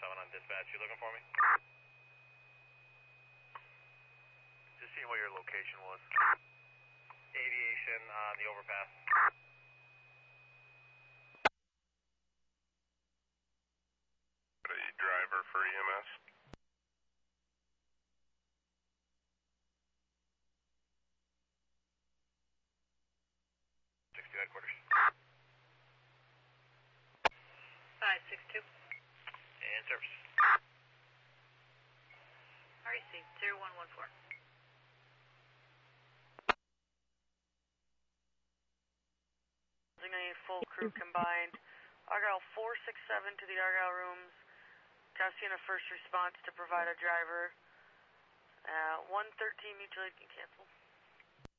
on dispatch. You looking for me? Just seeing what your location was. Aviation on the overpass. A driver for EMS. Headquarters. 562. And service. REC 0114. Designated full crew combined. Argyle 467 to the Argyle rooms. Cascina first response to provide a driver. 113 mutual aid can cancel.